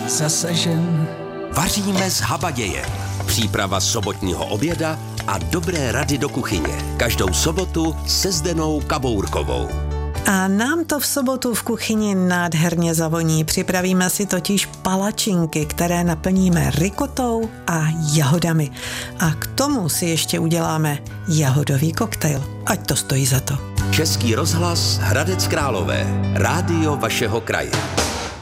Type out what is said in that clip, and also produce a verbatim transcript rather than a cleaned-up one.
zasažen. Vaříme s habadějem. Příprava sobotního oběda a dobré rady do kuchyně. Každou sobotu se Zdenou Kabourkovou. A nám to v sobotu v kuchyni nádherně zavoní. Připravíme si totiž palačinky, které naplníme rikotou a jahodami. A k tomu si ještě uděláme jahodový koktejl. Ať to stojí za to. Český rozhlas Hradec Králové. Rádio vašeho kraje.